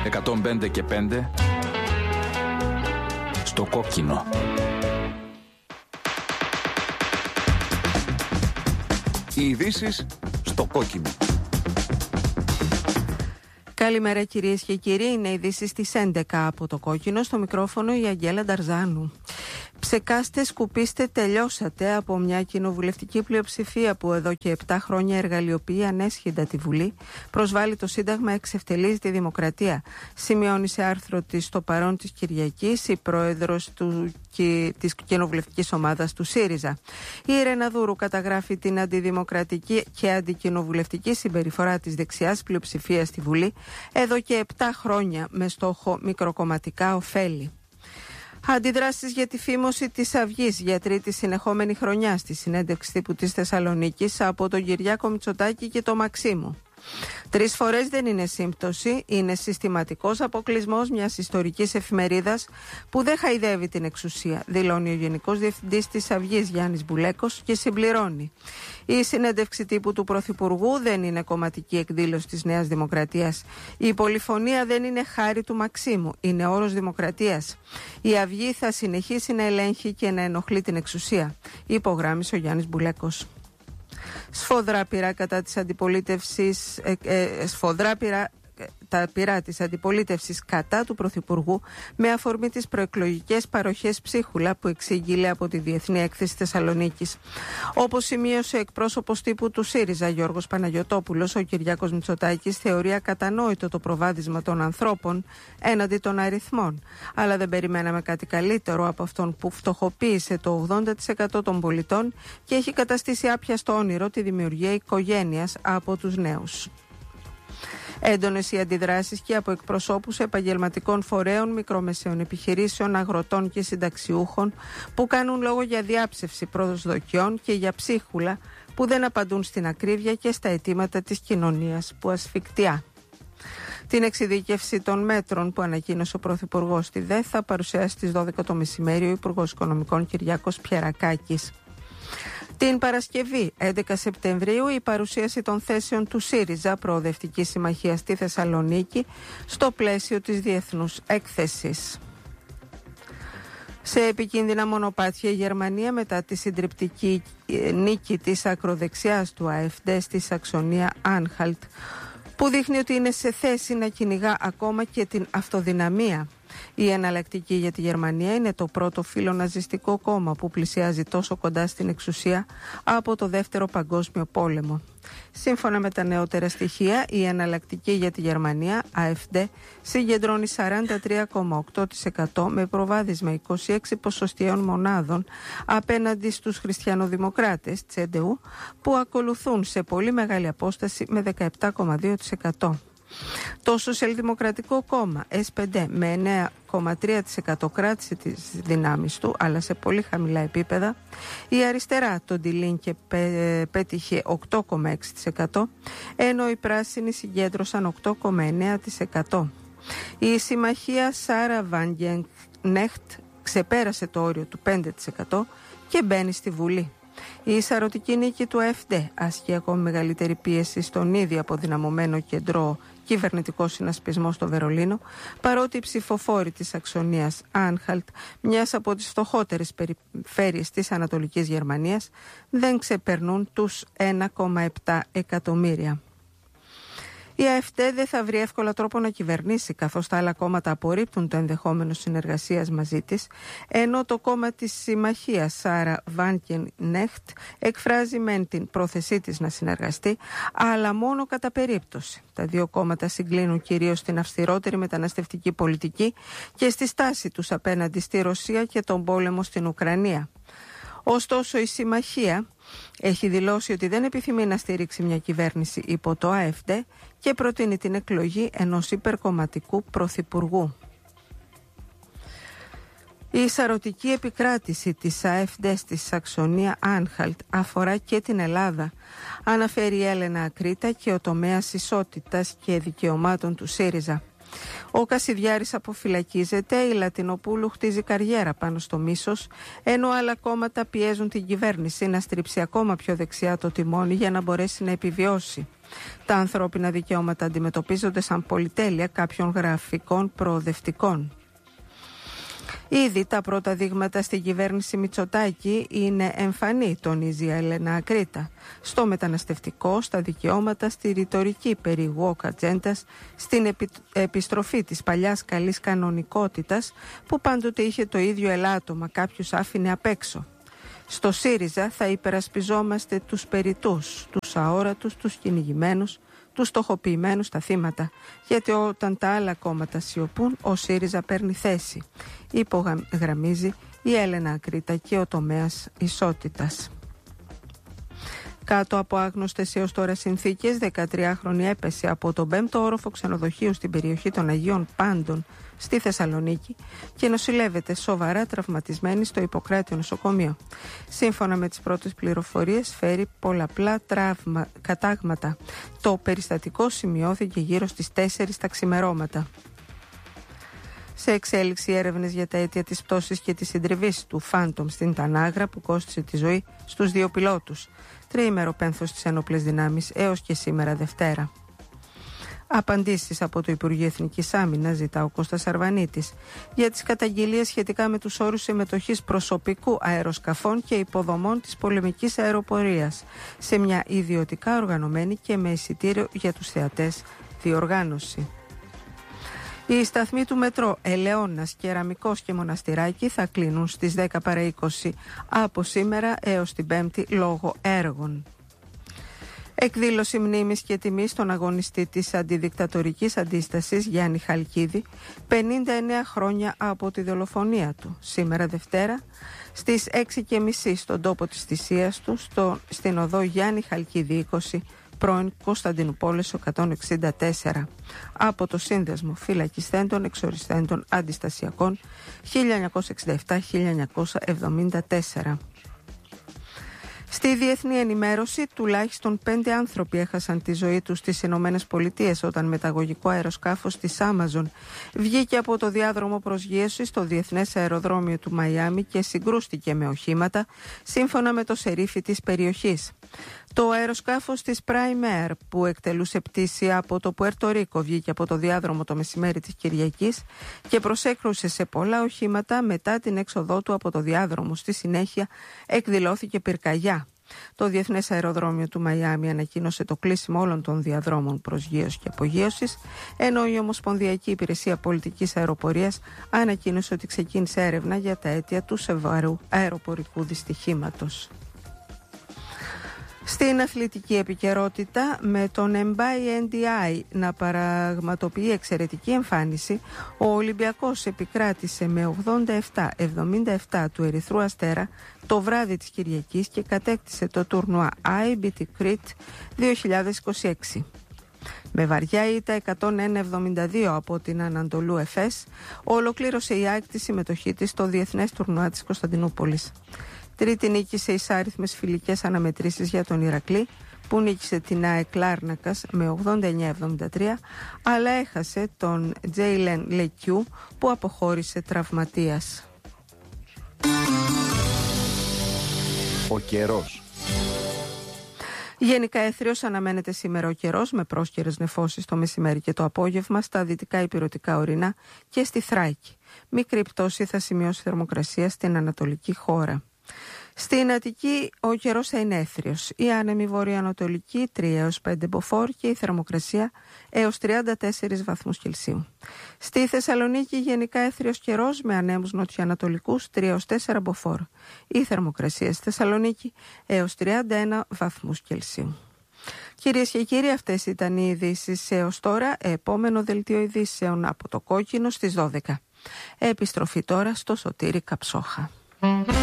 105 και 5 στο κόκκινο. Οι ειδήσεις στο κόκκινο. Καλημέρα κυρίες και κύριοι, είναι ειδήσεις στις 11 από το κόκκινο, στο μικρόφωνο η Αγγέλα Νταρζάνου. Ψεκάστε, σκουπίστε, τελειώσατε από μια κοινοβουλευτική πλειοψηφία που εδώ και 7 χρόνια εργαλειοποιεί ανέσχυντα τη Βουλή, προσβάλλει το Σύνταγμα, εξευτελίζει τη δημοκρατία. Σημειώνει σε άρθρο της στο παρόν της Κυριακής η πρόεδρος της κοινοβουλευτικής ομάδας του ΣΥΡΙΖΑ. Η Ιρένα Δούρου καταγράφει την αντιδημοκρατική και αντικοινοβουλευτική συμπεριφορά της δεξιάς πλειοψηφίας στη Βουλή εδώ και 7 χρόνια με στόχο μικροκομματικά ωφέλη. Αντιδράσεις για τη φήμωση της Αυγής για τρίτη συνεχόμενη χρονιά στη συνέντευξη τύπου της Θεσσαλονίκης από τον Κυριάκο Μητσοτάκη και τον Μαξίμου. 3 φορές δεν είναι σύμπτωση, είναι συστηματικός αποκλεισμός μιας ιστορικής εφημερίδας που δεν χαϊδεύει την εξουσία, δηλώνει ο Γενικός Διευθυντής της Αυγής Γιάννης Μπουλέκος και συμπληρώνει. Η συνέντευξη τύπου του Πρωθυπουργού δεν είναι κομματική εκδήλωση της Νέας Δημοκρατίας. Η πολυφωνία δεν είναι χάρη του Μαξίμου, είναι όρος δημοκρατίας. Η Αυγή θα συνεχίσει να ελέγχει και να ενοχλεί την εξουσία, υπογράμμισε ο Γιάννης Μπουλέκος. Σφοδρά πειρά κατά της αντιπολίτευσης, τα πειρά της αντιπολίτευσης κατά του Πρωθυπουργού με αφορμή τις προεκλογικές παροχές ψίχουλα που εξήγηλε από τη Διεθνή Έκθεση Θεσσαλονίκης. Όπως σημείωσε εκπρόσωπος τύπου του ΣΥΡΙΖΑ Γιώργος Παναγιωτόπουλος, ο Κυριάκος Μητσοτάκης θεωρεί ακατανόητο το προβάδισμα των ανθρώπων έναντι των αριθμών. Αλλά δεν περιμέναμε κάτι καλύτερο από αυτόν που φτωχοποίησε το 80% των πολιτών και έχει καταστήσει άπιαστο όνειρο τη δημιουργία οικογένειας από τους νέους. Έντονες οι αντιδράσεις και από εκπροσώπους επαγγελματικών φορέων, μικρομεσαίων επιχειρήσεων, αγροτών και συνταξιούχων που κάνουν λόγο για διάψευση προσδοκιών και για ψίχουλα που δεν απαντούν στην ακρίβεια και στα αιτήματα της κοινωνίας που ασφικτιά. Την εξειδίκευση των μέτρων που ανακοίνωσε ο Πρωθυπουργός στη ΔΕΘ θα παρουσιάσει στις 12 το μεσημέρι ο Υπουργός Οικονομικών Κυριάκος Πιερακάκης. Την Παρασκευή 11 Σεπτεμβρίου η παρουσίαση των θέσεων του ΣΥΡΙΖΑ Προοδευτική Συμμαχία στη Θεσσαλονίκη στο πλαίσιο της Διεθνούς Έκθεσης. Σε επικίνδυνα μονοπάτια η Γερμανία μετά τη συντριπτική νίκη της ακροδεξιάς του AfD στη Σαξονία Άνχαλτ που δείχνει ότι είναι σε θέση να κυνηγά ακόμα και την αυτοδυναμία. Η εναλλακτική για τη Γερμανία είναι το πρώτο φιλοναζιστικό κόμμα που πλησιάζει τόσο κοντά στην εξουσία από το Δεύτερο Παγκόσμιο Πόλεμο. Σύμφωνα με τα νεότερα στοιχεία, η εναλλακτική για τη Γερμανία, AfD, συγκεντρώνει 43,8% με προβάδισμα 26 ποσοστιαίων μονάδων απέναντι στους χριστιανοδημοκράτες, CDU, που ακολουθούν σε πολύ μεγάλη απόσταση με 17,2%. Το Σοσιαλδημοκρατικό Κόμμα SPD με 9,3% κράτησε τις δυνάμεις του, αλλά σε πολύ χαμηλά επίπεδα. Η αριστερά, το Die Linke, πέτυχε 8,6%, ενώ οι πράσινοι συγκέντρωσαν 8,9%. Η συμμαχία Σάρα Wagenknecht ξεπέρασε το όριο του 5% και μπαίνει στη Βουλή. Η σαρωτική νίκη του AfD ασκεί ακόμη μεγαλύτερη πίεση στον ήδη αποδυναμωμένο κεντρό κυβερνητικό συνασπισμό στο Βερολίνο, παρότι οι ψηφοφόροι της Σαξονίας Άνχαλτ, μιας από τις φτωχότερες περιφέρειες της Ανατολικής Γερμανίας, δεν ξεπερνούν τους 1,7 εκατομμύρια. Η AfD δεν θα βρει εύκολα τρόπο να κυβερνήσει, καθώς τα άλλα κόμματα απορρίπτουν το ενδεχόμενο συνεργασίας μαζί της, ενώ το κόμμα της συμμαχίας Σάρα Wagenknecht εκφράζει μεν την πρόθεσή της να συνεργαστεί, αλλά μόνο κατά περίπτωση. Τα δύο κόμματα συγκλίνουν κυρίως στην αυστηρότερη μεταναστευτική πολιτική και στη στάση τους απέναντι στη Ρωσία και τον πόλεμο στην Ουκρανία. Ωστόσο, η συμμαχία έχει δηλώσει ότι δεν επιθυμεί να στηρίξει μια κυβέρνηση υπό το AfD και προτείνει την εκλογή ενός υπερκομματικού πρωθυπουργού. Η σαρωτική επικράτηση της AfD στη Σαξονία Άνχαλτ αφορά και την Ελλάδα, αναφέρει η Έλενα Ακρίτα και ο τομέας ισότητας και δικαιωμάτων του ΣΥΡΙΖΑ. Ο Κασιδιάρης αποφυλακίζεται, η Λατινοπούλου χτίζει καριέρα πάνω στο μίσος, ενώ άλλα κόμματα πιέζουν την κυβέρνηση να στρίψει ακόμα πιο δεξιά το τιμόνι για να μπορέσει να επιβιώσει. Τα ανθρώπινα δικαιώματα αντιμετωπίζονται σαν πολυτέλεια κάποιων γραφικών προοδευτικών. Ήδη τα πρώτα δείγματα στην κυβέρνηση Μητσοτάκη είναι εμφανή, τονίζει η Έλενα Ακρίτα. Στο μεταναστευτικό, στα δικαιώματα, στη ρητορική περί woke ατζέντας, στην επιστροφή της παλιάς καλής κανονικότητας που πάντοτε είχε το ίδιο ελάττωμα, κάποιους άφηνε απ' έξω. Στο ΣΥΡΙΖΑ θα υπερασπιζόμαστε τους περιτούς, τους αόρατους, τους κυνηγημένους, τους στοχοποιημένους τα θύματα, γιατί όταν τα άλλα κόμματα σιωπούν, ο ΣΥΡΙΖΑ παίρνει θέση, υπογραμμίζει η Έλενα Ακρίτα και ο τομέας ισότητας. Κάτω από άγνωστες έως τώρα συνθήκες, 13χρονη έπεσε από τον 5ο όροφο ξενοδοχείου στην περιοχή των Αγίων Πάντων στη Θεσσαλονίκη και νοσηλεύεται σοβαρά τραυματισμένη στο Ιπποκράτιο νοσοκομείο. Σύμφωνα με τις πρώτες πληροφορίες, φέρει πολλαπλά κατάγματα. Το περιστατικό σημειώθηκε γύρω στις 4 τα ξημερώματα. Σε εξέλιξη έρευνες για τα αίτια της πτώσης και της συντριβής του Phantom στην Τανάγρα που κόστισε τη ζωή στους 2 πιλότους. Τριήμερο πένθος στις ένοπλες δυνάμεις έως και σήμερα Δευτέρα. Απαντήσεις από το Υπουργείο Εθνικής Άμυνας ζητά ο Κώστας Αρβανίτης για τις καταγγελίες σχετικά με τους όρους συμμετοχής προσωπικού αεροσκαφών και υποδομών της πολεμικής αεροπορίας σε μια ιδιωτικά οργανωμένη και με εισιτήριο για τους θεατές διοργάνωση. Οι σταθμοί του μετρό Ελαιώνας, Κεραμικός και Μοναστηράκη θα κλείνουν στις 10 παρά 20 από σήμερα έως την Πέμπτη λόγω έργων. Εκδήλωση μνήμης και τιμής στον αγωνιστή της αντιδικτατορικής αντίστασης Γιάννη Χαλκίδη, 59 χρόνια από τη δολοφονία του. Σήμερα Δευτέρα στις 6:30 στον τόπο της θυσίας του, στην οδό Γιάννη Χαλκίδη 20, πρώην Κωνσταντινούπολης 164, από το Σύνδεσμο Φυλακισθέντων Εξοριστέντων Αντιστασιακών 1967-1974. Στη διεθνή ενημέρωση, τουλάχιστον 5 άνθρωποι έχασαν τη ζωή τους στις Ηνωμένες Πολιτείες όταν μεταγωγικό αεροσκάφος της Amazon βγήκε από το διάδρομο προσγείωσης στο διεθνές αεροδρόμιο του Μαϊάμι και συγκρούστηκε με οχήματα, σύμφωνα με το σερίφι της περιοχής. Το αεροσκάφος της Prime Air που εκτελούσε πτήση από το Πουέρτο Ρίκο βγήκε από το διάδρομο το μεσημέρι της Κυριακής και προσέκρουσε σε πολλά οχήματα μετά την έξοδό του από το διάδρομο. Στη συνέχεια εκδηλώθηκε πυρκαγιά. Το Διεθνές Αεροδρόμιο του Μαϊάμι ανακοίνωσε το κλείσιμο όλων των διαδρόμων προσγείωσης και απογείωσης, ενώ η Ομοσπονδιακή Υπηρεσία Πολιτικής Αεροπορίας ανακοίνωσε ότι ξεκίνησε έρευνα για τα αίτια του σοβαρού αεροπορικού δυστυχήματος. Στην αθλητική επικαιρότητα, με τον Εμπάι NDI να παραγματοποιεί εξαιρετική εμφάνιση, ο Ολυμπιακός επικράτησε με 87-77 του Ερυθρού Αστέρα το βράδυ της Κυριακής και κατέκτησε το τουρνουά IBT Crete 2026. Με βαριά ήττα 101-72 από την Ανατολού Εφές, ολοκλήρωσε η ΑΕΚ τη συμμετοχή της στο Διεθνές Τουρνουά της Κωνσταντινούπολης. Τρίτη νίκη σε εισάριθμες φιλικές αναμετρήσεις για τον Ηρακλή, που νίκησε την ΑΕΚ Λάρνακας με 89-73, αλλά έχασε τον Τζέιλεν Λεκιού που αποχώρησε τραυματίας. Ο καιρός. Γενικά έθριος αναμένεται σήμερα ο καιρός με πρόσκαιρες νεφώσεις το μεσημέρι και το απόγευμα στα δυτικά υπηρετικά ορεινά και στη Θράκη. Μικρή πτώση θα σημειώσει θερμοκρασία στην ανατολική χώρα. Στην Αττική ο καιρός θα είναι έθριος. Η άνεμη βορειοανατολική 3 έως 5 μποφόρ και η θερμοκρασία έως 34 βαθμούς Κελσίου. Στη Θεσσαλονίκη γενικά έθριος καιρός με ανέμους νοτιοανατολικούς 3 έως 4 μποφόρ. Η θερμοκρασία στη Θεσσαλονίκη έως 31 βαθμούς Κελσίου. Κυρίες και κύριοι, αυτές ήταν οι ειδήσεις έως τώρα. Επόμενο δελτίο ειδήσεων από το Κόκκινο στις 12. Επιστροφή τώρα στο Σωτήρη Καψόχα.